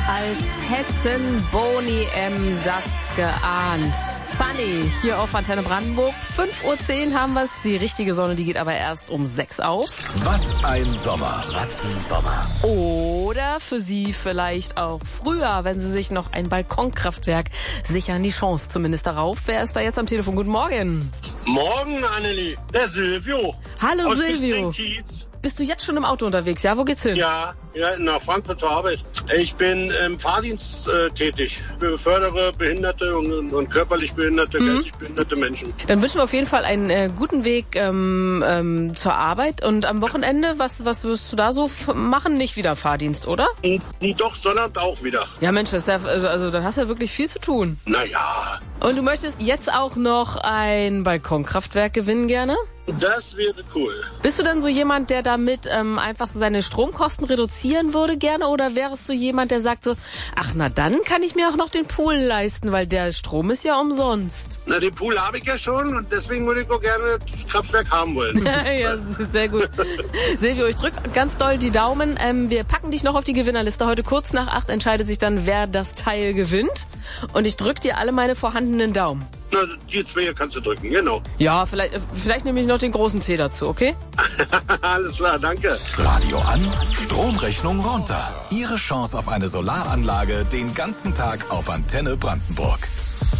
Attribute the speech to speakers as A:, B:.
A: Als hätten Boni M. das geahnt. Sunny hier auf Antenne Brandenburg. 5:10 Uhr haben wir es. Die richtige Sonne, die geht aber erst um 6 auf.
B: Was ein Sommer. Was ein Sommer.
A: Oder für Sie vielleicht auch früher, wenn Sie sich noch ein Balkonkraftwerk sichern. Die Chance zumindest darauf. Wer ist da jetzt am Telefon? Guten Morgen.
C: Morgen, Annelie. Der Silvio.
A: Hallo
C: aus
A: Silvio.
C: Kiez.
A: Bist du jetzt schon im Auto unterwegs? Ja, wo geht's hin?
C: Ja, nach Frankfurt zur Arbeit. Ich bin im Fahrdienst tätig. Ich befördere behinderte und körperlich behinderte, geistig behinderte Menschen.
A: Dann wünschen wir auf jeden Fall einen guten Weg zur Arbeit. Und am Wochenende, was wirst du da so machen? Nicht wieder Fahrdienst, oder?
C: Doch, Sonnabend auch wieder.
A: Ja, Mensch, das ist ja, also dann hast du ja wirklich viel zu tun.
C: Naja.
A: Und du möchtest jetzt auch noch ein Balkonkraftwerk gewinnen gerne?
C: Das wäre cool.
A: Bist du denn so jemand, der damit einfach so seine Stromkosten reduzieren würde gerne? Oder wärst du jemand, der sagt so, ach na dann kann ich mir auch noch den Pool leisten, weil der Strom ist ja umsonst.
C: Na, den Pool habe ich ja schon und deswegen würde ich auch gerne das Kraftwerk haben wollen.
A: Ja, das ist sehr gut. Silvio, ich drücke ganz doll die Daumen. Wir packen dich noch auf die Gewinnerliste. Heute kurz nach 8 entscheidet sich dann, wer das Teil gewinnt. Und ich drücke dir alle meine vorhandenen Daumen.
C: Na, die 2 kannst du drücken, genau.
A: Ja, vielleicht nehme ich noch den großen C dazu, okay?
C: Alles klar, danke.
B: Radio an, Stromrechnung runter. Ihre Chance auf eine Solaranlage den ganzen Tag auf Antenne Brandenburg.